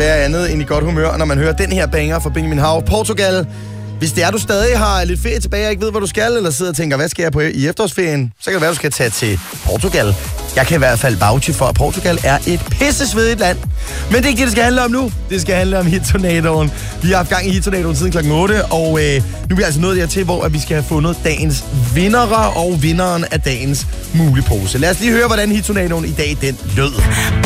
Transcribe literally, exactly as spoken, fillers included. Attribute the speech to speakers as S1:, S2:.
S1: være andet end i godt humør, når man hører den her banger fra Benjamin Hav. Portugal. Hvis det er, du stadig har lidt ferie tilbage, og ikke ved, hvad du skal, eller sidder og tænker, hvad skal jeg på i efterårsferien, så kan det være, du skal tage til Portugal. Jeg kan i hvert fald vouche for, at Portugal er et pissesvedigt land. Men det er ikke det, det skal handle om nu. Det skal handle om hittornadoen. Vi har haft gang i hittornadoen siden klokken otte, og øh, nu er vi altså nået dertil, hvor at vi skal have fundet dagens vindere og vinderen af dagens mulepose. Lad os lige høre, hvordan hittornadoen i dag den lød.